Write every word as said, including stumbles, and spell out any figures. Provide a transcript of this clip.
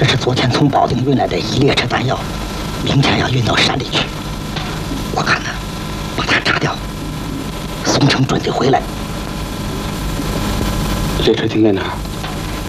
这是昨天从保定运来的一列车弹药，明天要运到山里去。我看呢，把它炸掉，宋城准得回来。 列车停在哪儿？